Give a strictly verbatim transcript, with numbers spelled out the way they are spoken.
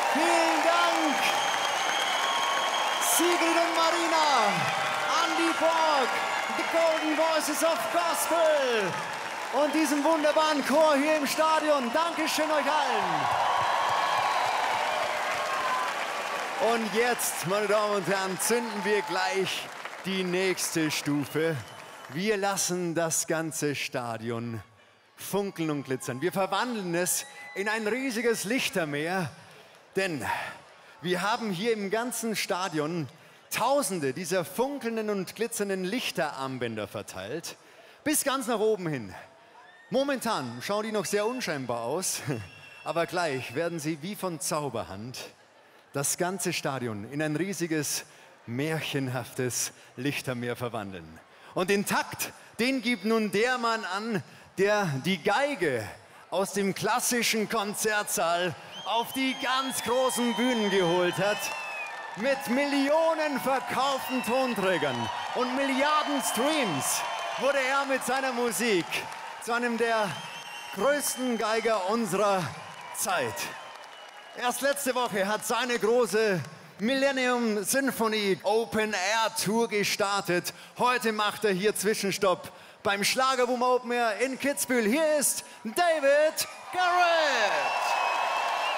Vielen Dank, Sigrid und Marina, Andy Borg, The Golden Voices of Gospel und diesem wunderbaren Chor hier im Stadion. Dankeschön euch allen. Und jetzt, meine Damen und Herren, zünden wir gleich die nächste Stufe. Wir lassen das ganze Stadion funkeln und glitzern. Wir verwandeln es in ein riesiges Lichtermeer, denn wir haben hier im ganzen Stadion Tausende dieser funkelnden und glitzernden Lichterarmbänder verteilt, bis ganz nach oben hin. Momentan schauen die noch sehr unscheinbar aus, aber gleich werden sie wie von Zauberhand das ganze Stadion in ein riesiges, märchenhaftes Lichtermeer verwandeln. Und den Takt, den gibt nun der Mann an, der die Geige aus dem klassischen Konzertsaal auf die ganz großen Bühnen geholt hat. Mit Millionen verkauften Tonträgern und Milliarden Streams wurde er mit seiner Musik zu einem der größten Geiger unserer Zeit. Erst letzte Woche hat seine große Millennium Symphony Open Air Tour gestartet. Heute macht er hier Zwischenstopp beim Schlagerboom Open Air in Kitzbühel. Hier ist David Garrett.